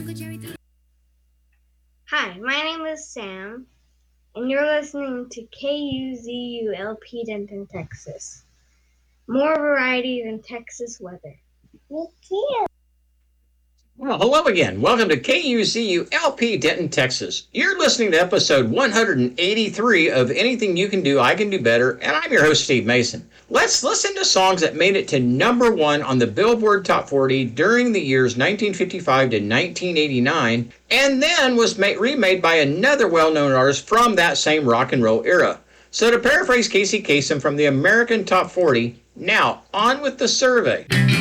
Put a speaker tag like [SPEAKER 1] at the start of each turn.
[SPEAKER 1] Hi, my name is Sam, and you're listening to KUZU-LP Denton, Texas. More variety than Texas weather.
[SPEAKER 2] Me too.
[SPEAKER 3] Well, hello again. Welcome to KUCU LP Denton, Texas. You're listening to episode 183 of Anything You Can Do, I Can Do Better, and I'm your host, Steve Mason. Let's listen to songs that made it to number one on the Billboard Top 40 during the years 1955 to 1989, and then was remade by another well-known artist from that same rock and roll era. So to paraphrase Casey Kasem from the American Top 40, now on with the survey.